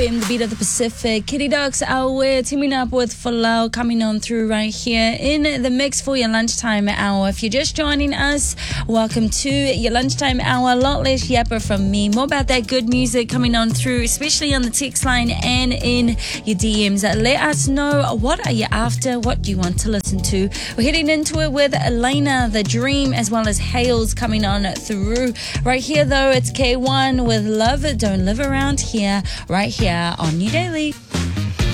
In the beat of the Pacific, Kitty Dogs Hour teaming up with Falau coming on through right here in the mix for your lunchtime hour. If you're just joining us, welcome to your lunchtime hour. A lot less yapper from me. More about that good music coming on through, especially on the text line and in your DMs. Let us know, what are you after? What do you want to listen to? We're heading into it with Elena the Dream as well as Hales coming on through. Right here though, it's K1 with Love Don't Live Around Here, right here on New Daily.